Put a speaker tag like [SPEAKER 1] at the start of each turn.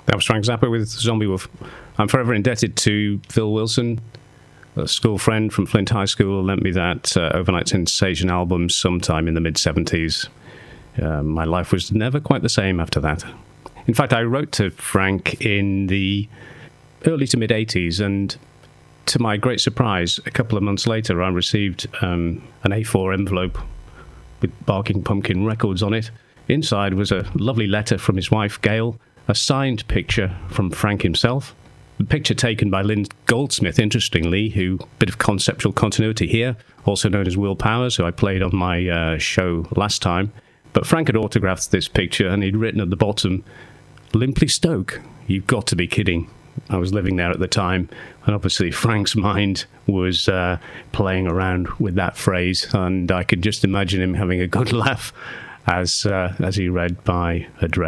[SPEAKER 1] That was Frank Zappa with Zombie Wolf. I'm forever indebted to Phil Wilson, a school friend from Flint High School, lent me that Overnight Sensation album sometime in the mid-'70s. My life was never quite the same after that. In fact, I wrote to Frank in the early to mid-'80s, and to my great surprise, a couple of months later, I received an A4 envelope with Barking Pumpkin records on it. Inside was a lovely letter from his wife, Gail, a signed picture from Frank himself, the picture taken by Lynn Goldsmith, interestingly, who, bit of conceptual continuity here, also known as Will Powers, who I played on my show last time. But Frank had autographed this picture, and he'd written at the bottom, "Limpley Stoke, you've got to be kidding." I was living there at the time, and obviously Frank's mind was playing around with that phrase, and I could just imagine him having a good laugh as he read my address.